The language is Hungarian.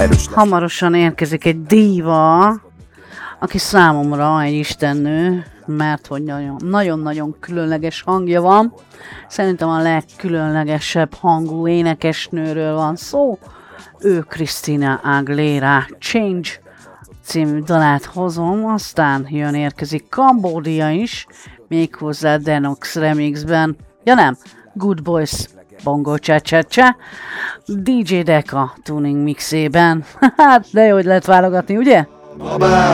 erős lesz. Hamarosan érkezik egy díva, aki számomra egy istennő, mert hogy nagyon-nagyon különleges hangja van. Szerintem a legkülönlegesebb hangú énekesnőről van szó. Ő Christina Aguilera. Change című dalát hozom, aztán érkezik Kambódia is, méghozzá Denox remixben. Ja nem, Good Boys Bongo Cha-Cha-Cha, DJ Deka tuning mixében. Hát, de jó, hogy lehet válogatni, ugye?